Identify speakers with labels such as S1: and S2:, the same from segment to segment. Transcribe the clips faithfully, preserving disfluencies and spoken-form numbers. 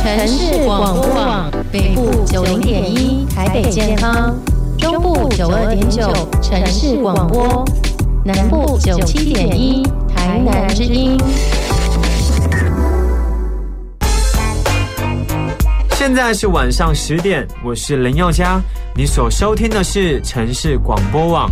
S1: 城市广播网，北部九零点一台北健康，中部九二点九城市广播，南部九七点一台南之音。
S2: 现在是晚上十点，我是林宥嘉，你所收听的是城市广播网。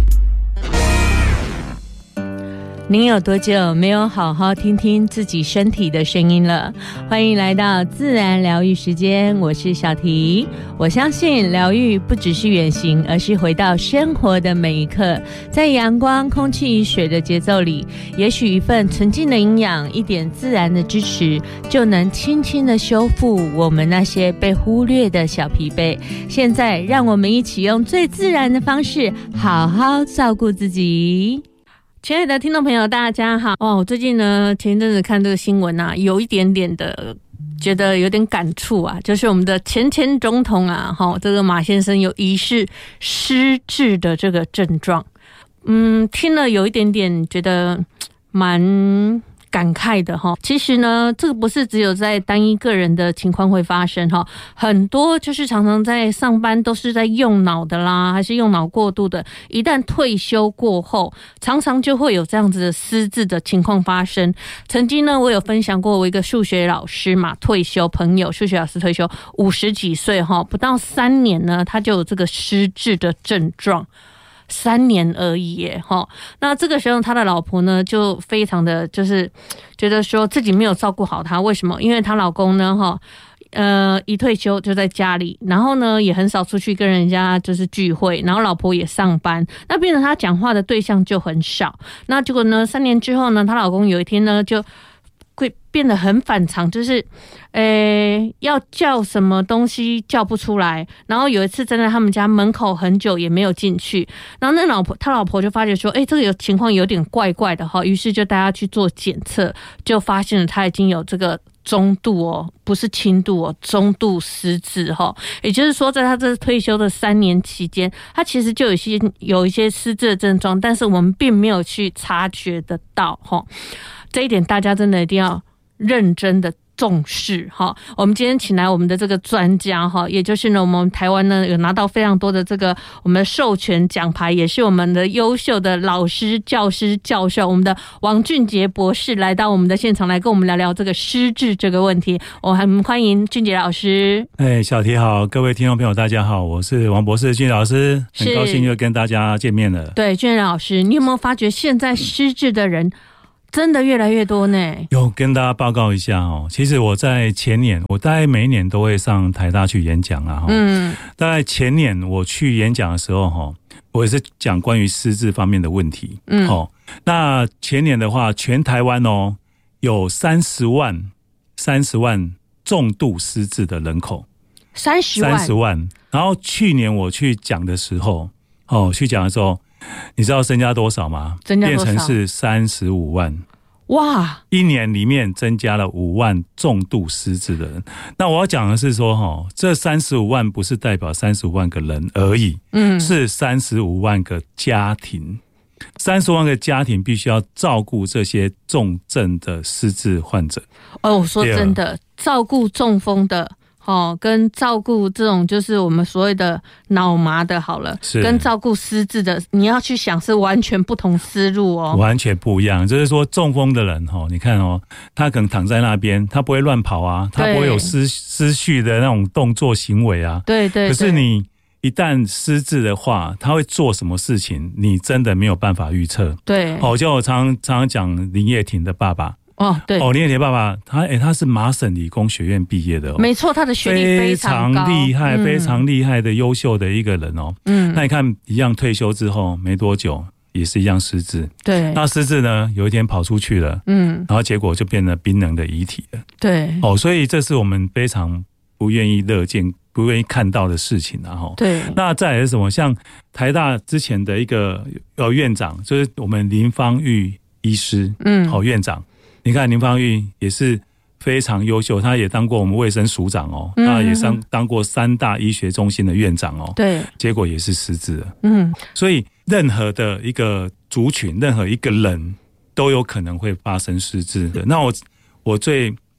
S3: 您有多久没有好好听听自己身体的声音了？欢迎来到自然疗愈时间，我是小提。我相信疗愈不只是远行，而是回到生活的每一刻，在阳光、空气、水的节奏里，也许一份纯净的营养，一点自然的支持，就能轻轻的修复我们那些被忽略的小疲惫。现在让我们一起用最自然的方式，好好照顾自己。亲爱的听众朋友大家好哦，我最近呢前一阵子看这个新闻啊，有一点点的觉得有点感触啊，就是我们的前前总统啊，齁，这个马先生有疑似失智的这个症状。嗯，听了有一点点觉得蛮感慨的哈。其实呢，这个不是只有在单一个人的情况会发生哈，很多就是常常在上班都是在用脑的啦，还是用脑过度的，一旦退休过后，常常就会有这样子的失智的情况发生。曾经呢，我有分享过，我一个数学老师嘛，退休朋友，数学老师退休五十几岁哈，不到三年呢，他就有这个失智的症状。三年而已耶齁，那这个时候他的老婆呢就非常的就是觉得说自己没有照顾好他，为什么？因为她老公呢齁呃一退休就在家里，然后呢也很少出去跟人家就是聚会，然后老婆也上班，那变成他讲话的对象就很少。那结果呢三年之后呢，她老公有一天呢就会变得很反常，就是诶要叫什么东西叫不出来，然后有一次站在他们家门口很久也没有进去，然后那老婆他老婆就发觉说诶这个情况有点怪怪的齁，于是就带他去做检测，就发现了他已经有这个中度哦，不是轻度哦，中度失智齁，也就是说在他这退休的三年期间，他其实就有一些有一些失智的症状，但是我们并没有去察觉得到齁。这一点大家真的一定要认真的重视哈。我们今天请来我们的这个专家哈，也就是呢我们台湾呢有拿到非常多的这个我们的授权奖牌，也是我们的优秀的老师、教师、教授，我们的王俊杰博士来到我们的现场来跟我们聊聊这个失智这个问题。我很欢迎俊杰老师。
S4: 哎，小提好，各位听众朋友大家好，我是王博士俊杰老师，很高兴又跟大家见面了。
S3: 对，俊杰老师，你有没有发觉现在失智的人真的越来越多呢？
S4: 有跟大家报告一下哦，其实我在前年，我大概每一年都会上台大去演讲啊。嗯，大概前年我去演讲的时候哈，我也是讲关于失智方面的问题。嗯，哦，那前年的话，全台湾哦有三十万三十万重度失智的人口，
S3: 三十万，三十万。
S4: 然后去年我去讲的时候，哦，去讲的时候。你知道增加多少吗？
S3: 增加多少？
S4: 变成是三十五万。
S3: 哇！
S4: 一年里面增加了五万重度失智的人。那我要讲的是说，哈，这三十五万不是代表三十五万个人而已，嗯，是三十五万个家庭，三十万个家庭必须要照顾这些重症的失智患者。
S3: 哦，我说真的，照顾中风的。哦，跟照顾这种就是我们所谓的脑麻的好了，跟照顾失智的，你要去想是完全不同思路哦，
S4: 完全不一样。就是说中风的人哦，你看哦，他可能躺在那边，他不会乱跑啊，他不会有失失序的那种动作行为啊。
S3: 对 对, 对。
S4: 可是你一旦失智的话，他会做什么事情，你真的没有办法预测。
S3: 对。
S4: 哦，就我常常常讲林叶婷的爸爸。
S3: 哦，对，
S4: 哦，林叶婷爸爸，他诶、欸，他是麻省理工学院毕业的哦，
S3: 没错，他的学历非常高，
S4: 非常厉害，嗯、非常厉害的优秀的一个人哦。嗯，那你看，一样退休之后没多久，也是一样失智。
S3: 对，
S4: 那失智呢，有一天跑出去了，嗯，然后结果就变成冰冷的遗体了。
S3: 对，
S4: 哦，所以这是我们非常不愿意乐见、不愿意看到的事情啊。哈，
S3: 对。
S4: 那再来是什么？像台大之前的一个呃院长，就是我们林芳玉医师，嗯，好、哦、院长。你看林芳玉也是非常优秀，他也当过我们卫生署长哦，嗯、他也当当过三大医学中心的院长哦，
S3: 对，
S4: 结果也是失智了。嗯，所以任何的一个族群，任何一个人都有可能会发生失智的。那我我最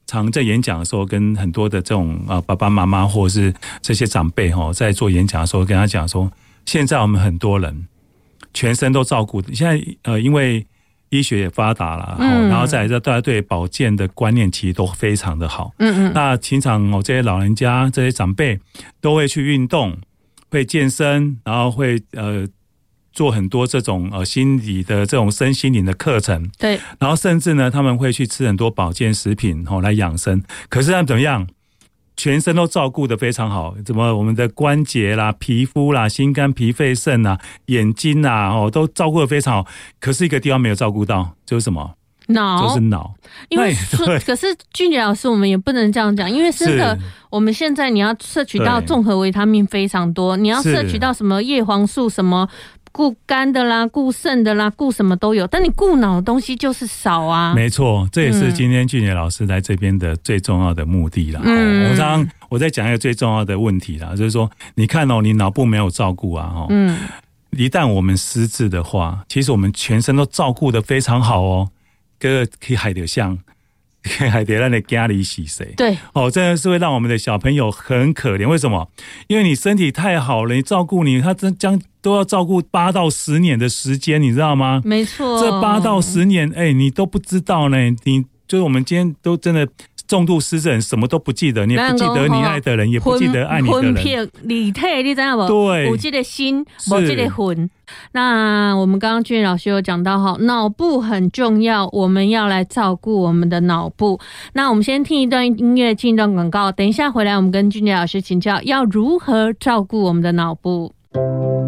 S4: 常在演讲的时候，跟很多的这种啊爸爸妈妈或者是这些长辈哈，在做演讲的时候，跟他讲说，现在我们很多人全身都照顾，现在呃因为医学也发达了，嗯、然后再来大家对保健的观念其实都非常的好。嗯嗯，那平常哦这些老人家这些长辈都会去运动，会健身，然后会呃。做很多这种呃心理的这种身心灵的课程，
S3: 对，
S4: 然后甚至呢他们会去吃很多保健食品哦来养生。可是他们怎么样？全身都照顾得非常好，怎么我们的关节啦、皮肤啦、心肝脾肺肾啊、眼睛啊哦都照顾得非常好。可是一个地方没有照顾到，就是什么？
S3: 脑，
S4: 就是脑。
S3: 因为可是俊杰老师，我们也不能这样讲，因为真的，我们现在你要摄取到综合维他命非常多，你要摄取到什么叶黄素什么。顾肝的啦，顾肾的啦，顾什么都有，但你顾脑的东西就是少啊。
S4: 没错，这也是今天俊杰老师来这边的最重要的目的啦。嗯，我常常我在讲一个最重要的问题啦，就是说，你看哦，你脑部没有照顾啊，哦，嗯，一旦我们失智的话，其实我们全身都照顾得非常好哦，个可以海得像。还得让你家里洗谁？
S3: 对
S4: 哦，真的是会让我们的小朋友很可怜。为什么？因为你身体太好了，你照顾你，他真将都要照顾八到十年的时间，你知道吗？
S3: 没错，
S4: 这八到十年，哎、欸，你都不知道呢。你就是我们今天都真的重度失智，什么都不记得，你也不记得你爱的人，也不记得爱你的人。
S3: 魂片里体，你知道不？
S4: 对，
S3: 有这个心，有这个魂。那我们刚刚俊杰老师有讲到哈，脑部很重要，我们要来照顾我们的脑部。那我们先听一段音乐，进一段广告，等一下回来我们跟俊杰老师请教要如何照顾我们的脑部。